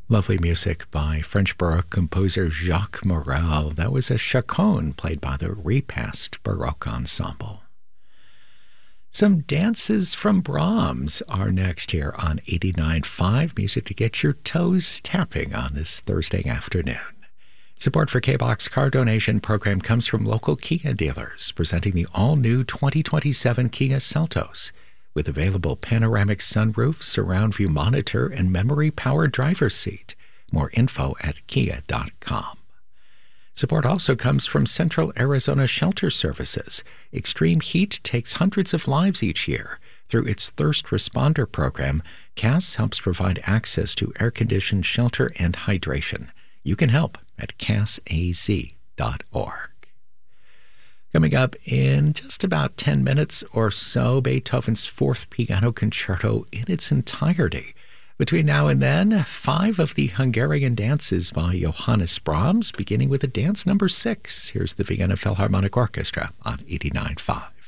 Lovely music by French Baroque composer Jacques Morel. That was a chaconne played by the Repast Baroque Ensemble. Some dances from Brahms are next here on 89.5, music to get your toes tapping on this Thursday afternoon. Support for K-Box car donation program comes from local Kia dealers, presenting the all-new 2027 Kia Seltos with available panoramic sunroof, surround view monitor, and memory-powered driver's seat. More info at kia.com. Support also comes from Central Arizona Shelter Services. Extreme heat takes hundreds of lives each year. Through its Thirst Responder program, CAS helps provide access to air-conditioned shelter and hydration. You can help at casaz.org. Coming up in just about 10 minutes or so, Beethoven's Fourth Piano Concerto in its entirety. Between now and then, 5 of the Hungarian dances by Johannes Brahms, beginning with a dance number 6. Here's the Vienna Philharmonic Orchestra on 89.5.